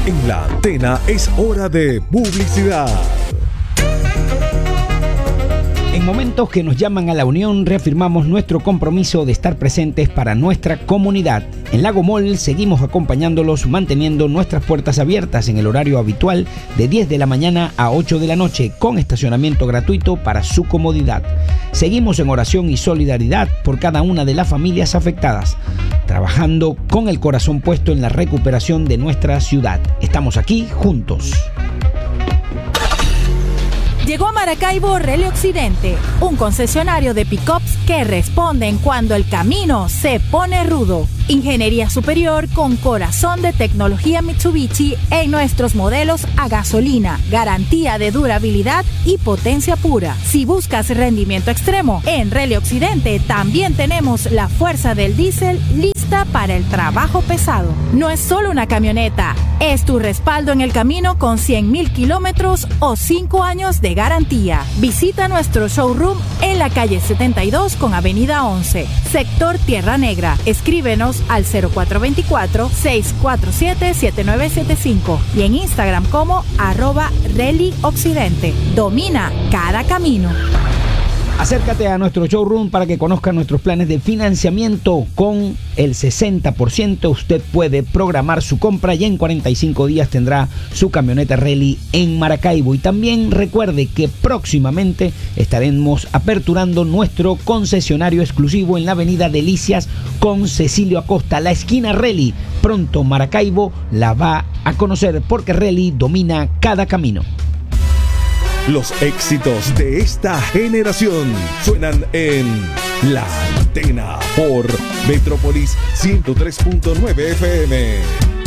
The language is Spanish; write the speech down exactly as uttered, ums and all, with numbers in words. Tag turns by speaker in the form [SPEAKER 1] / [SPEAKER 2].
[SPEAKER 1] En La Antena es hora de publicidad.
[SPEAKER 2] En momentos que nos llaman a la unión, reafirmamos nuestro compromiso de estar presentes para nuestra comunidad. En Lago Mall seguimos acompañándolos, manteniendo nuestras puertas abiertas en el horario habitual de diez de la mañana a ocho de la noche, con estacionamiento gratuito para su comodidad. Seguimos en oración y solidaridad por cada una de las familias afectadas, trabajando con el corazón puesto en la recuperación de nuestra ciudad. Estamos aquí juntos.
[SPEAKER 3] Llegó a Maracaibo Rally Occidente, un concesionario de pickups que responden cuando el camino se pone rudo. Ingeniería superior con corazón de tecnología Mitsubishi en nuestros modelos a gasolina, garantía de durabilidad y potencia pura. Si buscas rendimiento extremo, en Rally Occidente también tenemos la fuerza del diésel lista para el trabajo pesado. No es solo una camioneta, es tu respaldo en el camino con cien mil kilómetros o cinco años de garantía. Visita nuestro showroom en la calle setenta y dos con avenida once, sector Tierra Negra. Escríbenos al cero cuatro dos cuatro, seis cuatro siete, siete nueve siete cinco y en Instagram como arroba Rally Occidente. Domina cada camino.
[SPEAKER 2] Acércate a nuestro showroom para que conozca nuestros planes de financiamiento. Con el sesenta por ciento usted puede programar su compra y en cuarenta y cinco días tendrá su camioneta Rally en Maracaibo. Y también recuerde que próximamente estaremos aperturando nuestro concesionario exclusivo en la avenida Delicias con Cecilio Acosta, la esquina Rally. Pronto Maracaibo la va a conocer porque Rally domina cada camino.
[SPEAKER 1] Los éxitos de esta generación suenan en La Antena por Metrópolis ciento tres punto nueve F M.